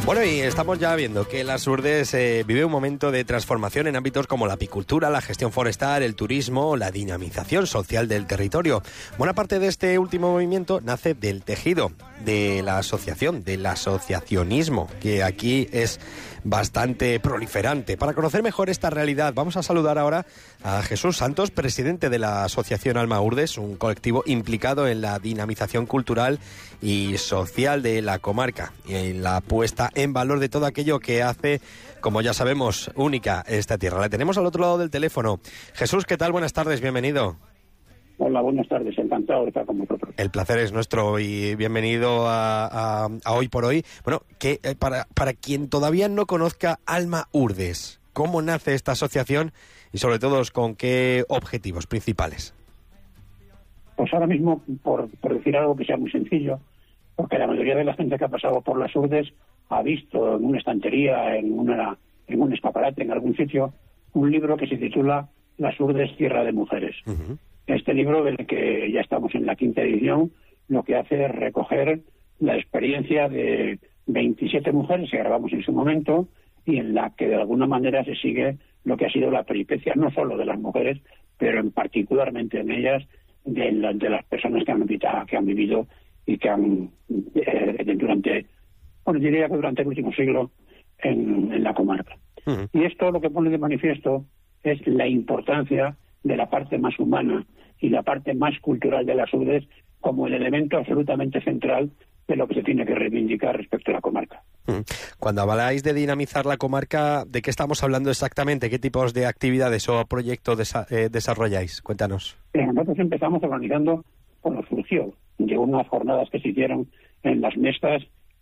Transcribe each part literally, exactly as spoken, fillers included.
Bueno, y estamos ya viendo que Las Urdes eh, vive un momento de transformación en ámbitos como la apicultura, la gestión forestal, el turismo, la dinamización social del territorio. Buena parte de este último movimiento nace del tejido, de la asociación, del asociacionismo, que aquí es bastante proliferante. Para conocer mejor esta realidad, vamos a saludar ahora a Jesús Santos, presidente de la Asociación Alma Urdes, un colectivo implicado en la dinamización cultural y social de la comarca y en la puesta en valor de todo aquello que hace, como ya sabemos, única esta tierra. La tenemos al otro lado del teléfono. Jesús, ¿qué tal? Buenas tardes, bienvenido. Hola, buenas tardes, encantado de estar con vosotros. El placer es nuestro y bienvenido a, a, a Hoy por Hoy. Bueno, que eh, para, para quien todavía no conozca Alma Urdes, ¿cómo nace esta asociación y sobre todo con qué objetivos principales? Pues ahora mismo, por, por decir algo que sea muy sencillo, porque la mayoría de la gente que ha pasado por Las Urdes ha visto en una estantería, en, una, en un escaparate, en algún sitio, un libro que se titula Las Urdes, Tierra de Mujeres. Uh-huh. Este libro, del que ya estamos en la quinta edición, lo que hace es recoger la experiencia de veintisiete mujeres que grabamos en su momento y en la que de alguna manera se sigue lo que ha sido la peripecia, no solo de las mujeres, pero en particularmente en ellas, de, la, de las personas que han, que han vivido y que han, eh, durante, bueno, diría que durante el último siglo en, en la comarca. Uh-huh. Y esto lo que pone de manifiesto es la importancia de la parte más humana y la parte más cultural de Las Urdes como el elemento absolutamente central de lo que se tiene que reivindicar respecto a la comarca. Cuando habláis de dinamizar la comarca, ¿de qué estamos hablando exactamente? ¿Qué tipos de actividades o proyectos desa- eh, desarrolláis? Cuéntanos. Eh, nosotros empezamos organizando, bueno, surgió de unas jornadas que se hicieron en las mesas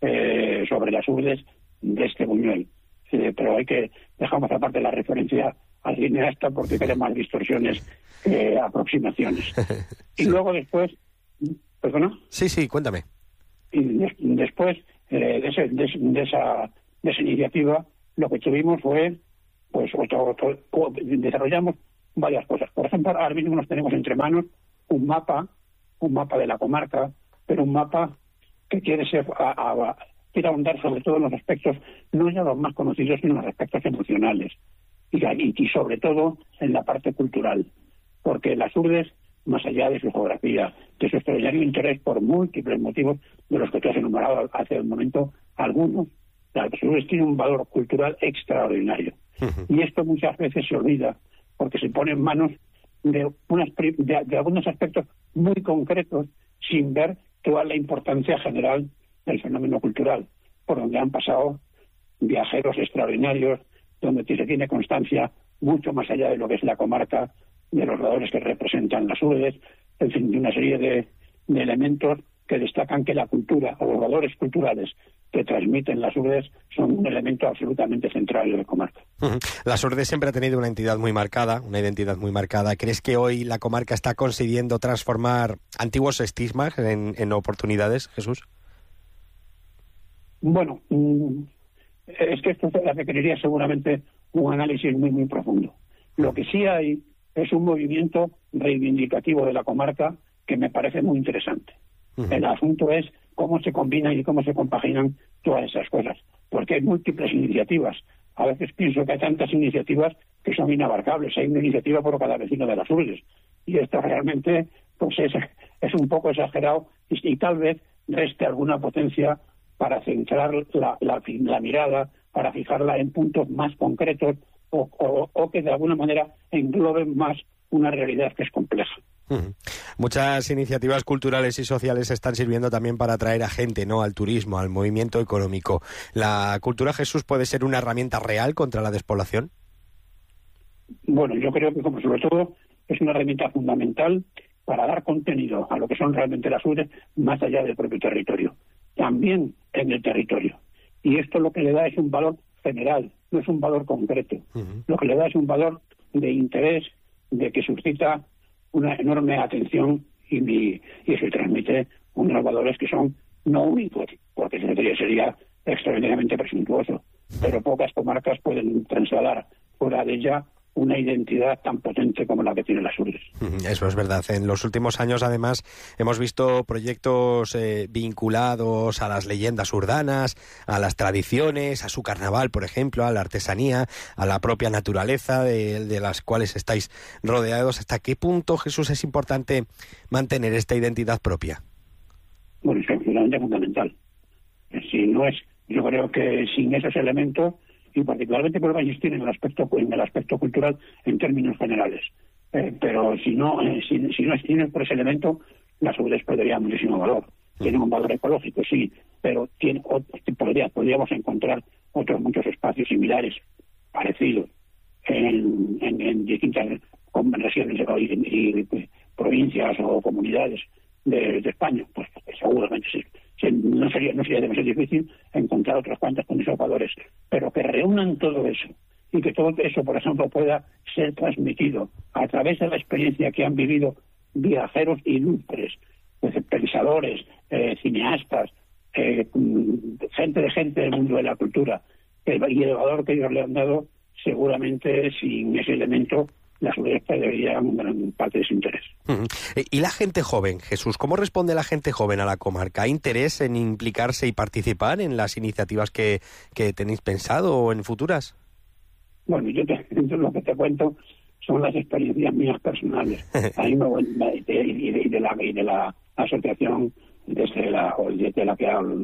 eh, sobre Las Urdes de este Buñuel. Eh, pero hay que dejamos aparte la referencia al cineasta porque quedan más distorsiones que aproximaciones. Sí. Y luego después, ¿perdona? Sí, sí, cuéntame. Y de, después eh, de, ese, de, de, esa, de esa iniciativa, lo que tuvimos fue, pues, otro, otro, desarrollamos varias cosas. Por ejemplo, ahora mismo nos tenemos entre manos un mapa, un mapa de la comarca, pero un mapa que quiere ser, a, a, quiere ahondar sobre todo en los aspectos, no ya los más conocidos, sino en los aspectos emocionales. Y, y sobre todo en la parte cultural, porque Las Urdes, más allá de su geografía, de su extraordinario interés por múltiples motivos de los que tú has enumerado hace un momento, algunos, Las Urdes tiene un valor cultural extraordinario. Uh-huh. Y esto muchas veces se olvida, porque se pone en manos de, unas, de, de algunos aspectos muy concretos, sin ver toda la importancia general del fenómeno cultural, por donde han pasado viajeros extraordinarios, donde se tiene constancia mucho más allá de lo que es la comarca, de los valores que representan Las Urdes, en fin, de una serie de, de elementos que destacan que la cultura o los valores culturales que transmiten Las Urdes son un elemento absolutamente central de la comarca. Uh-huh. Las Urdes siempre ha tenido una entidad muy marcada, una identidad muy marcada. ¿Crees que hoy la comarca está consiguiendo transformar antiguos estigmas en, en oportunidades, Jesús? Bueno, mmm, es que esto requeriría seguramente un análisis muy, muy profundo. Lo que sí hay es un movimiento reivindicativo de la comarca que me parece muy interesante. Uh-huh. El asunto es cómo se combinan y cómo se compaginan todas esas cosas, porque hay múltiples iniciativas. A veces pienso que hay tantas iniciativas que son inabarcables. Hay una iniciativa por cada vecino de Las Urdes. Y esto realmente pues es, es un poco exagerado y, y tal vez reste alguna potencia para centrar la, la, la mirada, para fijarla en puntos más concretos o, o, o que de alguna manera engloben más una realidad que es compleja. Uh-huh. Muchas iniciativas culturales y sociales están sirviendo también para atraer a gente, ¿no?, al turismo, al movimiento económico. ¿La cultura, Jesús, puede ser una herramienta real contra la despoblación? Bueno, yo creo que como sobre todo es una herramienta fundamental para dar contenido a lo que son realmente Las Urdes más allá del propio territorio, también en el territorio. Y esto lo que le da es un valor general, no es un valor concreto. Uh-huh. Lo que le da es un valor de interés, de que suscita una enorme atención y, y, y se transmite unos valores que son no únicos, porque sería, sería extraordinariamente presuntuoso, pero pocas comarcas pueden trasladar fuera de ella una identidad tan potente como la que tiene las Urdes. Eso es verdad. En los últimos años, además, hemos visto proyectos eh, vinculados a las leyendas urdanas, a las tradiciones, a su carnaval, por ejemplo, a la artesanía, a la propia naturaleza de, de las cuales estáis rodeados. ¿Hasta qué punto, Jesús, es importante mantener esta identidad propia? Bueno, es absolutamente fundamental. Si no es, yo creo que sin esos elementos, y particularmente vuelvo a insistir en el aspecto en el aspecto cultural en términos generales, eh, pero si no eh, si, si no tienen por ese elemento, las Urdes perderían muchísimo valor. Tienen un valor ecológico, sí, pero tiene, o, podría, podríamos encontrar otros muchos espacios similares, parecidos, en, en, en distintas regiones y, y, y provincias o comunidades de, de España. Pues seguramente sí. No sería, no sería demasiado difícil encontrar otras cuantas con esos valores, pero que reúnan todo eso y que todo eso, por ejemplo, pueda ser transmitido a través de la experiencia que han vivido viajeros ilustres, pues, pensadores, eh, cineastas, eh, gente de gente del mundo de la cultura, el, y el valor que ellos le han dado, seguramente sin ese elemento las Urdes perderían gran parte de su interés. Uh-huh. ¿Y la gente joven, Jesús? ¿Cómo responde la gente joven a la comarca? ¿Hay interés en implicarse y participar en las iniciativas que, que tenéis pensado o en futuras? Bueno, yo te, lo que te cuento son las experiencias mías personales. Ahí me, y, de, y, de la, y de la asociación desde la, o desde la, que,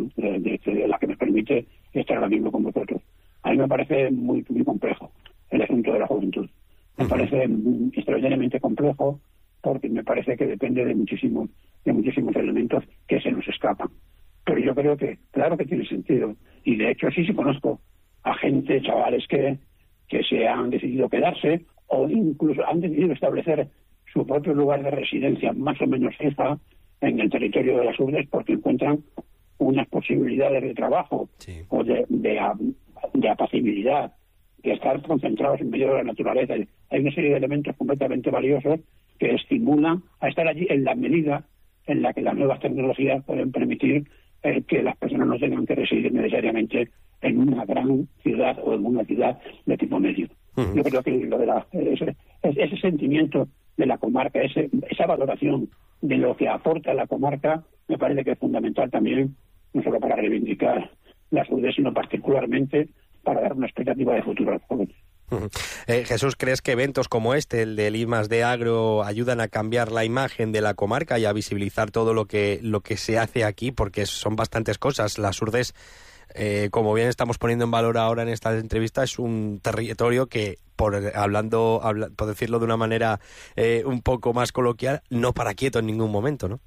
desde la que me permite estar ahora mismo con vosotros. A mí me parece muy, muy complejo el asunto de la juventud. Me parece extraordinariamente complejo porque me parece que depende de muchísimos de muchísimos elementos que se nos escapan. Pero yo creo que, claro que tiene sentido. Y de hecho sí sí conozco a gente, chavales, que, que se han decidido quedarse o incluso han decidido establecer su propio lugar de residencia más o menos fija en el territorio de las Urdes porque encuentran unas posibilidades de trabajo sí. o de, de, de apacibilidad, de estar concentrados en medio de la naturaleza. Hay una serie de elementos completamente valiosos que estimulan a estar allí en la medida en la que las nuevas tecnologías pueden permitir eh, que las personas no tengan que residir necesariamente en una gran ciudad o en una ciudad de tipo medio. Uh-huh. Yo creo que lo de la, ese, ese sentimiento de la comarca, ese, esa valoración de lo que aporta la comarca, me parece que es fundamental también, no solo para reivindicar las Urdes, sino particularmente para dar una expectativa de futuro a los jóvenes. Uh-huh. Eh, Jesús, ¿crees que eventos como este, el del I más D Agro, ayudan a cambiar la imagen de la comarca y a visibilizar todo lo que lo que se hace aquí? Porque son bastantes cosas. Las Urdes, eh, como bien estamos poniendo en valor ahora en esta entrevista, es un territorio que, por hablando, habla, por decirlo de una manera eh, un poco más coloquial, no para quieto en ningún momento, ¿no?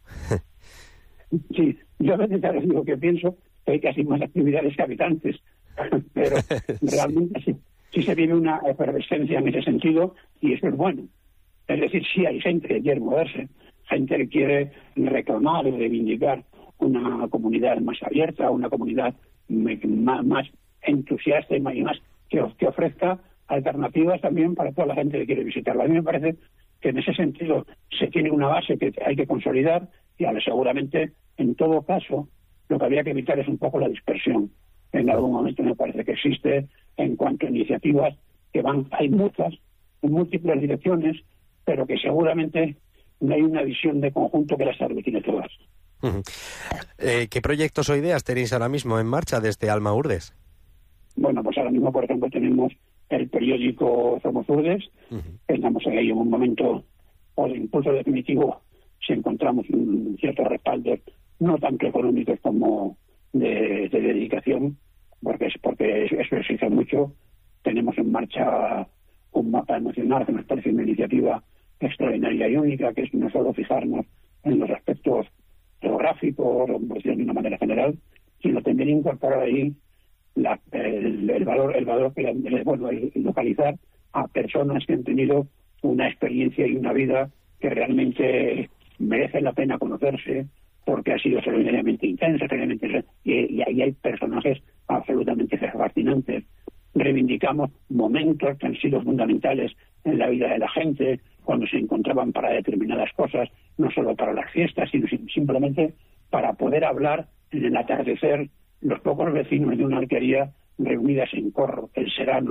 Sí, yo a veces digo que pienso que hay casi más actividades que habitantes. Pero realmente sí. sí, sí se vive una efervescencia en ese sentido y eso es bueno. Es decir, sí hay gente que quiere moverse, gente que quiere reclamar y reivindicar una comunidad más abierta, una comunidad más, más entusiasta y más, y más que, que ofrezca alternativas también para toda la gente que quiere visitarla. A mí me parece que en ese sentido se tiene una base que hay que consolidar y ahora seguramente, en todo caso, lo que habría que evitar es un poco la dispersión. En algún momento me parece que existe en cuanto a iniciativas que van, hay muchas, en múltiples direcciones, pero que seguramente no hay una visión de conjunto que las aglutine todas. Uh-huh. Eh, ¿Qué proyectos o ideas tenéis ahora mismo en marcha desde Alma Urdes? Bueno, pues ahora mismo, por ejemplo, tenemos el periódico Somos Urdes. Uh-huh. Estamos ahí en un momento o de impulso definitivo si encontramos un cierto respaldo, no tanto económicos como de, de dedicación, porque es porque eso se hizo mucho. Tenemos en marcha un mapa nacional que nos parece una iniciativa extraordinaria y única, que es no solo fijarnos en los aspectos geográficos o de una manera general, sino también incorporar ahí la, el, el valor, el valor que bueno, y localizar a personas que han tenido una experiencia y una vida que realmente merece la pena conocerse, porque ha sido extraordinariamente intensa, extraordinariamente, y, y ahí hay personajes absolutamente fascinantes. Reivindicamos momentos que han sido fundamentales en la vida de la gente, cuando se encontraban para determinadas cosas, no solo para las fiestas, sino simplemente para poder hablar en el atardecer, los pocos vecinos de una alquería reunidas en Corro, el Serano,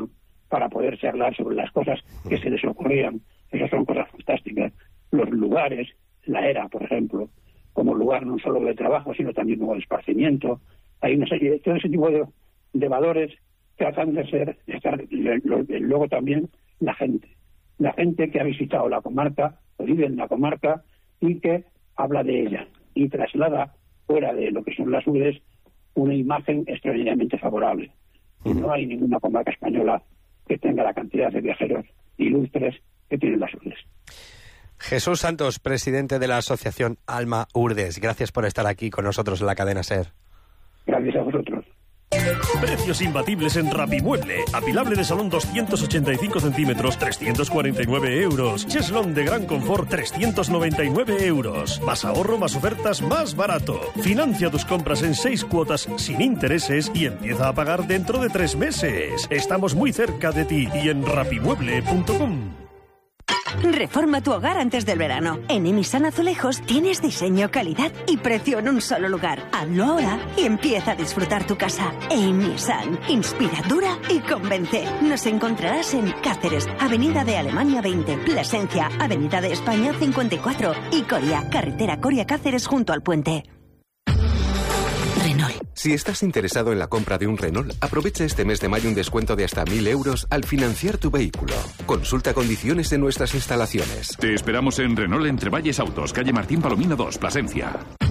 para poder charlar sobre las cosas que se les ocurrían. Esas son cosas fantásticas. Los lugares, la era, por ejemplo, como lugar no solo de trabajo, sino también como de esparcimiento. Hay una serie de todo ese tipo de, de valores que tratan de ser, de estar, luego también la gente. La gente que ha visitado la comarca, o vive en la comarca, y que habla de ella, y traslada fuera de lo que son las Urdes una imagen extraordinariamente favorable. Y no hay ninguna comarca española que tenga la cantidad de viajeros ilustres que tienen las Urdes. Jesús Santos, presidente de la asociación Alma Urdes, gracias por estar aquí con nosotros en la cadena SER. Gracias a vosotros. Precios imbatibles en Rapimueble. Apilable de salón doscientos ochenta y cinco centímetros, trescientos cuarenta y nueve euros. Cheslón de gran confort, trescientos noventa y nueve euros. Más ahorro, más ofertas, más barato. Financia tus compras en seis cuotas sin intereses y empieza a pagar dentro de tres meses. Estamos muy cerca de ti y en rapimueble punto com. Reforma tu hogar antes del verano. En Emisan Azulejos tienes diseño, calidad y precio en un solo lugar. Hazlo ahora y empieza a disfrutar tu casa. Emisan. Inspira, dura y convence. Nos encontrarás en Cáceres, Avenida de Alemania veinte, Plasencia, Avenida de España cincuenta y cuatro y Coria, carretera Coria-Cáceres junto al puente. Renault. Si estás interesado en la compra de un Renault, aprovecha este mes de mayo un descuento de hasta mil euros al financiar tu vehículo. Consulta condiciones en nuestras instalaciones. Te esperamos en Renault Entre Valles Autos, calle Martín Palomino dos, Plasencia.